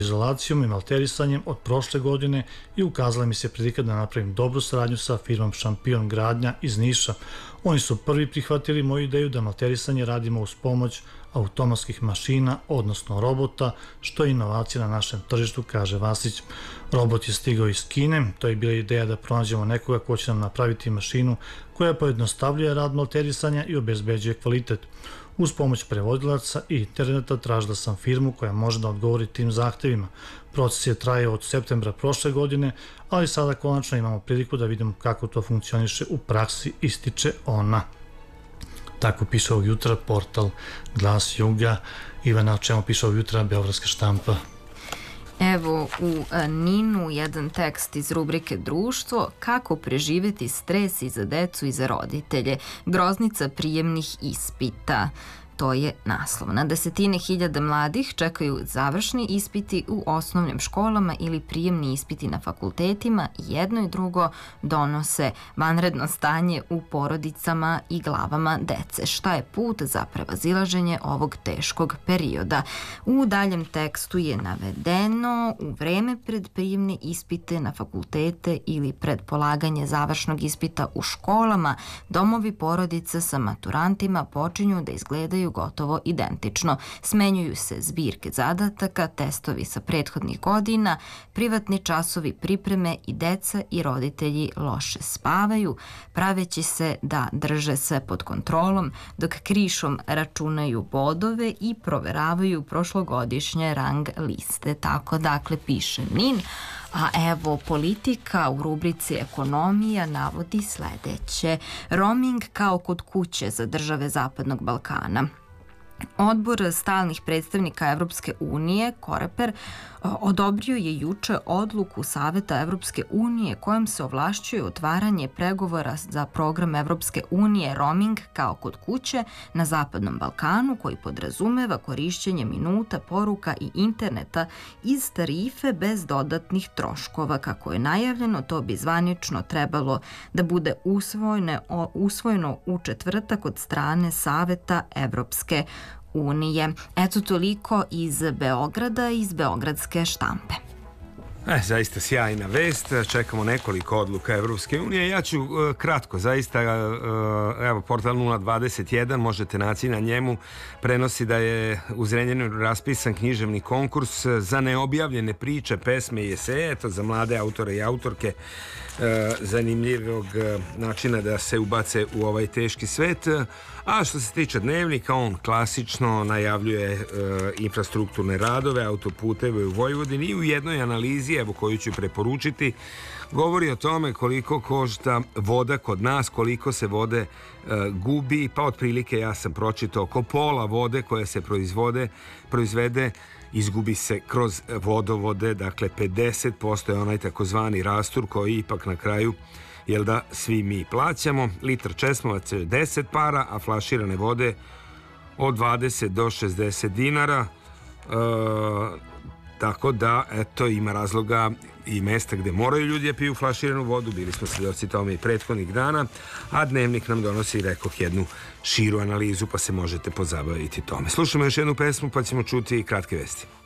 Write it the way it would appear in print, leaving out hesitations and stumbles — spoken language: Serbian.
izolacijom i malterisanjem od prošle godine i ukazala mi se prilika da napravim dobru saradnju sa firmom Šampion gradnja iz Niša. Oni su prvi prihvatili moju ideju da malterisanje radimo uz pomoć automatskih mašina, odnosno robota, što je inovacija na našem tržištu, kaže Vasić. Robot je stigao iz Kine, to je bila ideja da pronađemo nekoga ko će nam napraviti mašinu koja pojednostavljuje rad malterisanja i obezbeđuje kvalitet. Uz pomoć prevodilaca i interneta tražila sam firmu koja može da odgovori tim zahtevima. Proces je trajao od septembra prošle godine, ali sada konačno imamo priliku da vidimo kako to funkcioniše u praksi, ističe ona. Tako piše ovog jutra portal Glas Juga. Ivana, o čemu piše ovog jutra Beogradska štampa? Evo u Ninu jedan tekst iz rubrike Društvo, kako preživeti stres i za decu i za roditelje, groznica prijemnih ispita. To je naslov. Na desetine hiljada mladih čekaju završni ispiti u osnovnim školama ili prijemni ispiti na fakultetima. Jedno i drugo donose vanredno stanje u porodicama i glavama dece. Šta je put za prevazilaženje ovog teškog perioda? U daljem tekstu je navedeno u vreme pred prijemne ispite na fakultete ili pred polaganje završnog ispita u školama, domovi porodica sa maturantima počinju da izgledaju gotovo identično. Smenjuju se zbirke zadataka, testovi sa prethodnih godina, privatni časovi pripreme i deca i roditelji loše spavaju, praveći se da drže sve pod kontrolom, dok krišom računaju bodove i proveravaju prošlogodišnje rang liste. Tako dakle piše Nin. A evo Politika u rubrici Ekonomija navodi sledeće. Roaming kao kod kuće za države Zapadnog Balkana. Odbor stalnih predstavnika Evropske unije, Koreper, odobrio je juče odluku Saveta Evropske unije kojom se ovlašćuje otvaranje pregovora za program Evropske unije roaming kao kod kuće na Zapadnom Balkanu, koji podrazumeva korišćenje minuta, poruka i interneta iz tarife bez dodatnih troškova. Kako je najavljeno, to bi zvanično trebalo da bude usvojeno u četvrtak od strane Saveta Evropske unije. Eto toliko iz Beograda, iz Beogradske štampe. Zaista sjajna vest, čekamo nekoliko odluka Evropske unije. Ja ću kratko, zaista, evo, portal 021, možete naći na njemu, prenosi da je u Zrenjaninu raspisan književni konkurs za neobjavljene priče, pesme i eseje, eto, za mlade autore i autorke, zanimljivog načina da se ubace u ovaj teški svet. A što se tiče dnevnika, on klasično najavljuje infrastrukturne radove, autoputeve u Vojvodini i u jednoj analizi, evo koju ću preporučiti, govori o tome koliko košta voda kod nas, koliko se vode gubi, pa otprilike ja sam pročitao oko pola vode koja se proizvede izgubi se kroz vodovode, dakle 50% je onaj takozvani rastur koji ipak na kraju, jel da, svi mi plaćamo. Litar česmovac je 10 para, a flaširane vode od 20 do 60 dinara. Tako da, eto, ima razloga i mesta gde moraju ljudi da piju flaširanu vodu. Bili smo svedoci tome i prethodnih dana, a dnevnik nam donosi, rekoh, jednu širu analizu, pa se možete pozabaviti tome. Slušamo još jednu pesmu, pa ćemo čuti i kratke vesti.